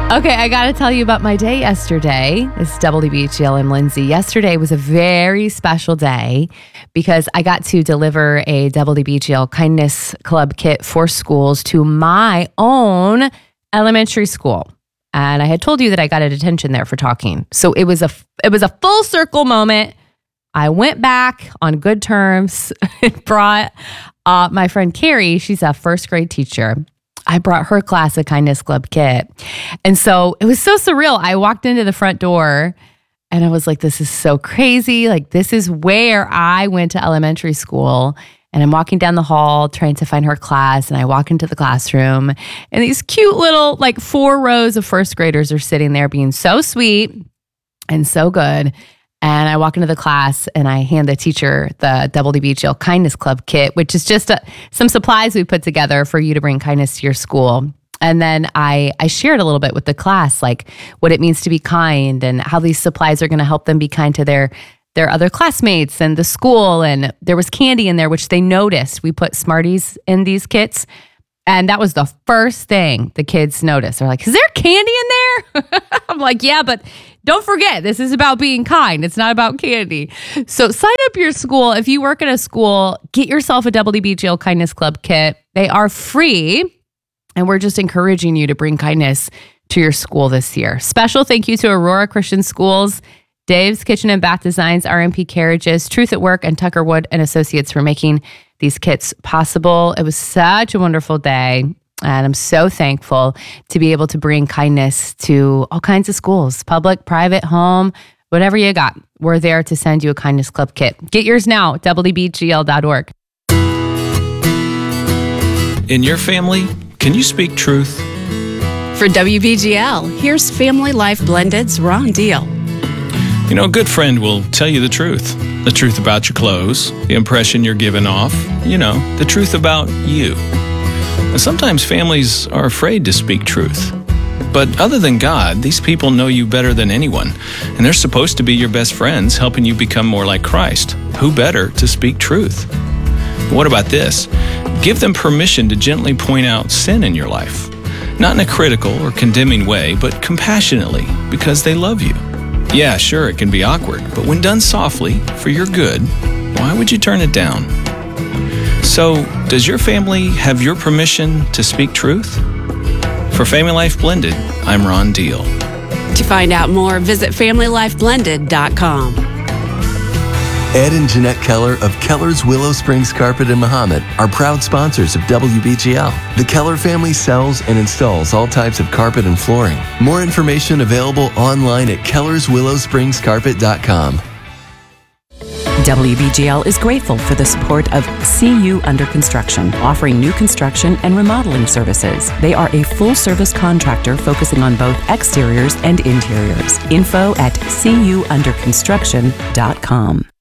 Okay, I got to tell you about my day yesterday. This is WBGL. I'm Lindsay. Yesterday was a very special day because I got to deliver a WBGL Kindness Club kit for schools to my own elementary school. And I had told you that I got a detention there for talking. So it was a full circle moment. I went back on good terms and brought my friend Carrie. She's a first grade teacher. I brought her class a Kindness Club kit. And so it was so surreal. I walked into the front door and I was like, this is so crazy. Like, this is where I went to elementary school. And I'm walking down the hall trying to find her class. And I walk into the classroom and these cute little, 4 rows of first graders are sitting there being so sweet and so good. And I walk into the class and I hand the teacher the WBGL Kindness Club kit, which is just some supplies we put together for you to bring kindness to your school. And then I shared a little bit with the class, like what it means to be kind and how these supplies are going to help them be kind to their other classmates and the school. And there was candy in there, which they noticed. We put Smarties in these kits. And that was the first thing the kids noticed. They're like, is there candy in there? I'm like, yeah, but don't forget, this is about being kind. It's not about candy. So sign up your school. If you work at a school, get yourself a WBGL Kindness Club kit. They are free. And we're just encouraging you to bring kindness to your school this year. Special thank you to Aurora Christian Schools, Dave's Kitchen and Bath Designs, RMP Carriages, Truth at Work, and Tucker Wood and Associates for making these kits possible. It was such a wonderful day, and I'm so thankful to be able to bring kindness to all kinds of schools, public, private, home, whatever you got. We're there to send you a Kindness Club kit. Get yours now, WBGL.org. In your family, can you speak truth? For WBGL, here's Family Life Blended's Ron Deal. You know, a good friend will tell you the truth about your clothes, the impression you're giving off, the truth about you. And sometimes families are afraid to speak truth. But other than God, these people know you better than anyone, and they're supposed to be your best friends, helping you become more like Christ. Who better to speak truth? What about this? Give them permission to gently point out sin in your life. Not in a critical or condemning way, but compassionately, because they love you. Yeah, sure, it can be awkward, but when done softly, for your good, why would you turn it down? So, does your family have your permission to speak truth? For Family Life Blended, I'm Ron Deal. To find out more, visit FamilyLifeBlended.com. Ed and Jeanette Keller of Keller's Willow Springs Carpet in Mahomet are proud sponsors of WBGL. The Keller family sells and installs all types of carpet and flooring. More information available online at kellerswillowspringscarpet.com. WBGL is grateful for the support of CU Under Construction, offering new construction and remodeling services. They are a full-service contractor focusing on both exteriors and interiors. Info at CUunderconstruction.com.